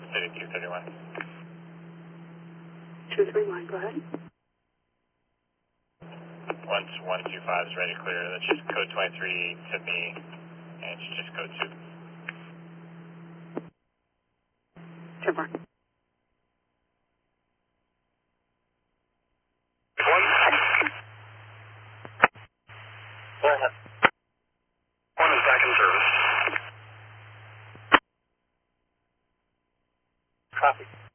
3231. 231, go ahead. Once 125 is ready to clear, that's just code 23 to me, and it's just code 2. 10 more. Go ahead. One is back in service. Copy.